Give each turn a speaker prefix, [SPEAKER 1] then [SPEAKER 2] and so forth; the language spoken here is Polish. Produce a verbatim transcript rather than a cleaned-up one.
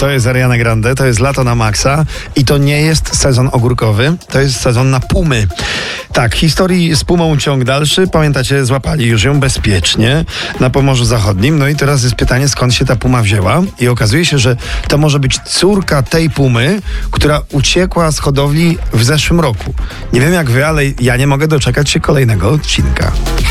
[SPEAKER 1] To jest Ariana Grande, to jest lato na maksa i to nie jest sezon ogórkowy, to jest sezon na pumy. Tak, historii z pumą ciąg dalszy. Pamiętacie, złapali już ją bezpiecznie na Pomorzu Zachodnim. No i teraz jest pytanie, skąd się ta puma wzięła. I okazuje się, że to może być córka tej pumy, która uciekła z hodowli w zeszłym roku. Nie wiem jak wy, ale ja nie mogę doczekać się kolejnego odcinka.